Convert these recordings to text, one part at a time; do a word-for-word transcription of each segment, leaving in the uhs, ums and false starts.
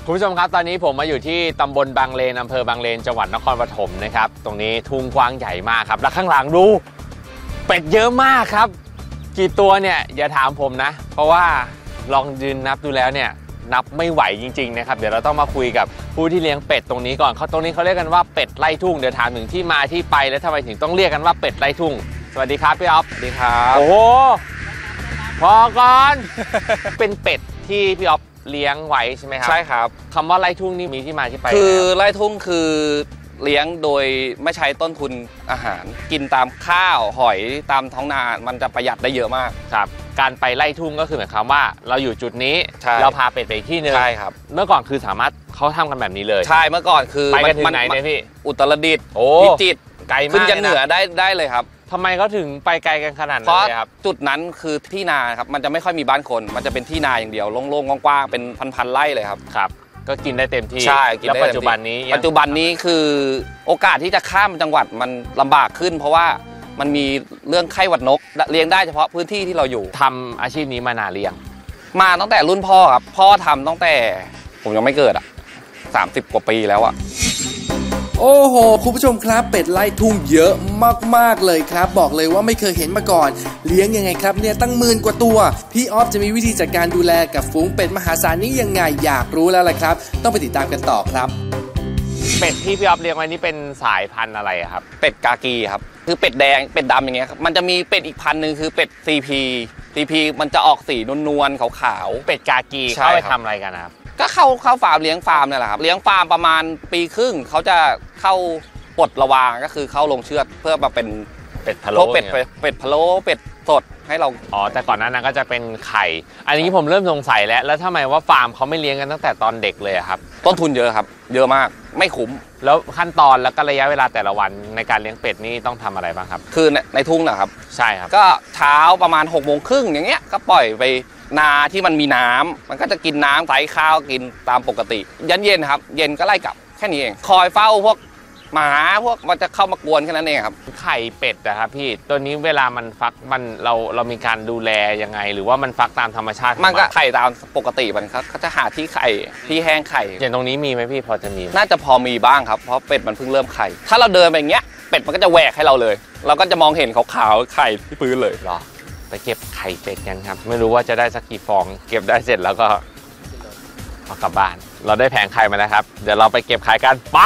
คุณผู้ชมครับตอนนี้ผมมาอยู่ที่ตำบลบางเลนอำเภอบางเลนจังหวัดนครปฐมนะครับตรงนี้ทุ่งกว้างใหญ่มากครับและข้างหลังดูเป็ดเยอะมากครับกี่ตัวเนี่ยอย่าถามผมนะเพราะว่าลองยืนนับดูแล้วเนี่ยนับไม่ไหวจริงๆนะครับเดี๋ยวเราต้องมาคุยกับผู้ที่เลี้ยงเป็ดตรงนี้ก่อนเขาตรงนี้เขาเรียกกันว่าเป็ดไล่ทุ่งเดี๋ยวถามถึงที่มาที่ไปและทำไมถึงต้องเรียกกันว่าเป็ดไล่ทุ่งสวัสดีครับพี่อ๊อฟสวัสดีครับโอ้โหพอก่อน เป็นเป็ดที่พี่อ๊อฟเลี้ยงไว้ใช่ไหมครับใช่ครับคำว่าไล่ทุ่งนี่มีที่มาที่ไปคือไล่ทุ่งคือเลี้ยงโดยไม่ใช้ต้นทุนอาหารกินตามข้าวหอยตามท้องนามันจะประหยัดได้เยอะมากครับการไปไล่ทุ่งก็คือหมายความว่าเราอยู่จุดนี้เราพาเป็ดไปที่นึงใช่ครับเมื่อก่อนคือสามารถเขาทำกันแบบนี้เลยใช่เมื่อก่อนคือไปกันถึงไหนเนี่ยพี่อุตรดิตถ์พิจิตรไกลมากขึ้นยันเหนือได้ได้เลยครับทำไมเขาถึงไปไกลกันขนาดนั้นเลยครับจุดนั้นคือที่นาครับมันจะไม่ค่อยมีบ้านคนมันจะเป็นที่นาอย่างเดียวโล่งๆกว้างๆเป็นพันๆไร่เลยครับครับก็กินได้เต็มที่ใช่กินได้ปัจจุบันนี้ปัจจุบันนี้คือโอกาสที่จะข้ามจังหวัดมันลำบากขึ้นเพราะว่ามันมีเรื่องไข้หวัดนกเลี้ยงได้เฉพาะพื้นที่ที่เราอยู่ทำอาชีพนี้มานานหรือยังมาตั้งแต่รุ่นพ่อครับพ่อทำตั้งแต่ผมยังไม่เกิดอ่ะสามสิบกว่าปีแล้วอ่ะโอ้โหคุณผู้ชมครับเป็ดไล่ทุ่งเยอะมากๆเลยครับบอกเลยว่าไม่เคยเห็นมาก่อนเลี้ยงยังไงครับเนี่ยตั้งหมื่นกว่าตัวพี่ออฟจะมีวิธีจัดการดูแลกับฝูงเป็ดมหาศาลนี้ยังไงอยากรู้แล้วล่ะครับต้องไปติดตามกันต่อครับเป็ดที่พี่ออฟเลี้ยงไว้นี่เป็นสายพันธุ์อะไรครับเป็ดกากีครับคือเป็ดแดงเป็ดดำอย่างเงี้ยครับมันจะมีเป็ดอีกพันธุ์นึงคือเป็ด ซี พี ซี พี มันจะออกสีนวลๆขาวๆเป็ดกากีเข้าไปทำอะไรกันครับก็เข้าเข้าฟาร์มเลี้ยงฟาร์มนี่แหละครับเลี้ยงฟาร์มประมาณปีครึ่งเขาจะเข้าปลดระวางก็คือเข้าลงเชือดเพื่อมาเป็นเป็ดพะโล้เป็ดเป็ดพะโล้เป็ดสดให้เราอ๋อแต่ก่อนหน้านั้นก็จะเป็นไข่อันนี้ผมเริ่มสงสัยแล้วแล้วทำไมว่าฟาร์มเขาไม่เลี้ยงกันตั้งแต่ตอนเด็กเลยครับต้นทุนเยอะครับเยอะมากไม่คุ้มแล้วขั้นตอนแล้วก็ระยะเวลาแต่ละวันในการเลี้ยงเป็ดนี่ต้องทำอะไรบ้างครับคือในในทุ่งนะครับใช่ครับก็เช้าประมาณหกโมงครึ่งอย่างเงี้ยก็ปล่อยไปนาที่มันมีน้ำมันก็จะกินน้ำใส่ข้าวกินตามปกติยันเย็นครับเย็นก็ไล่กลับแค่นี้เองคอยเฝ้าพวกหมาพวกมันจะเข้ามากวนแค่นั้นเองครับไข่เป็ดนะครับพี่ตัวนี้เวลามันฟักมันเราเรามีการดูแลยังไงหรือว่ามันฟักตามธรรมชาติมันก็ไข่ตามปกติมันเขาจะหาที่ไข่ที่แห้งไข่อย่างตรงนี้มีไหมพี่พอจะมีน่าจะพอมีบ้างครับเพราะเป็ดมันเพิ่งเริ่มไข่ถ้าเราเดินไปอย่างเงี้ยเป็ดมันก็จะแหวกให้เราเลยเราก็จะมองเห็นขาวๆไข่ที่พื้นเลยหรอไปเก็บไข่เป็ดกันครับไม่รู้ว่าจะได้สักกี่ฟองเก็บได้เสร็จแล้วก็เอากลับบ้านเราได้แผงไข่มาแล้วครับเดี๋ยวเราไปเก็บไข่กันไป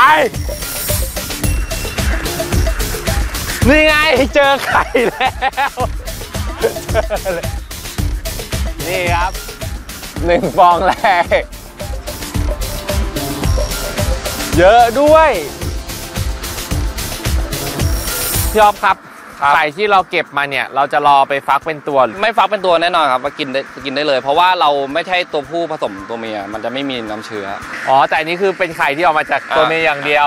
นี่ไงเจอไข่แล้วนี่ครับหนึ่งฟองแรกเยอะด้วยพี่อ๊อฟครับไข่ที่เราเก็บมาเนี่ยเราจะรอไปฟักเป็นตัวไม่ฟักเป็นตัวแน่นอนครับมากินได้กินได้เลยเพราะว่าเราไม่ใช่ตัวผู้ผสมตัวเมียมันจะไม่มีน้ำเชื้ออ๋อแต่อันนี้คือเป็นไข่ที่ออกมาจากตัวเมียอย่างเดียว